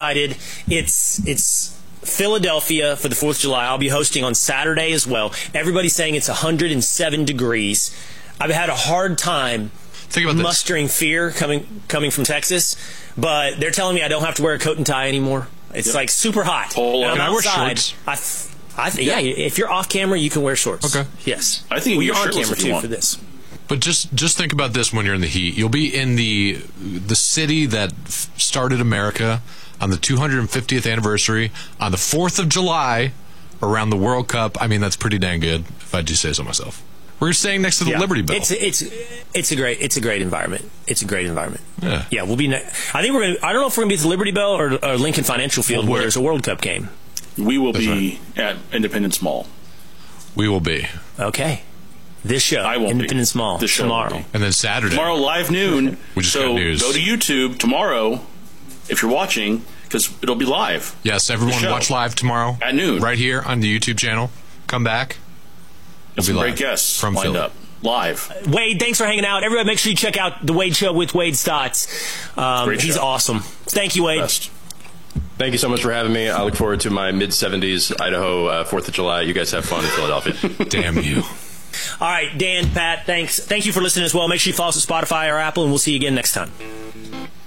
excited. It's Philadelphia for the 4th of July. I'll be hosting on Saturday as well. Everybody's saying it's 107 degrees. I've had a hard time mustering fear coming from Texas, but they're telling me I don't have to wear a coat and tie anymore. It's like super hot. Can I wear shorts? Yeah, if you're off camera, you can wear shorts. Okay. Yes. I think you're on shirtless camera too for this. But just think about this when you're in the heat. You'll be in the city that started America on the 250th anniversary on the 4th of July around the World Cup. I mean, that's pretty dang good, if I do say so myself. We're staying next to the Liberty Bell. It's a great environment. It's a great environment. Yeah. We'll be. I think we're gonna. I don't know if we're gonna be at the Liberty Bell or Lincoln Financial Field where there's a World Cup game. We will be at Independence Mall. We will be. Okay. This show, I won't Independence be. Mall, This show tomorrow. won't be. And then Saturday. Tomorrow, live noon. We just got news. Go to YouTube tomorrow if you're watching, because it'll be live. Yes, everyone watch live tomorrow. At noon. Right here on the YouTube channel. Come back. We'll some great guests from lined Philly. up. Live. Wade, thanks for hanging out. Everybody, make sure you check out The Wade Show with Wade Stotts. He's awesome. Thank you, Wade. Best. Thank you so much for having me. I look forward to my mid-70s Idaho 4th of July. You guys have fun in Philadelphia. Damn you. All right, Dan, Pat, thanks. Thank you for listening as well. Make sure you follow us at Spotify or Apple, and we'll see you again next time.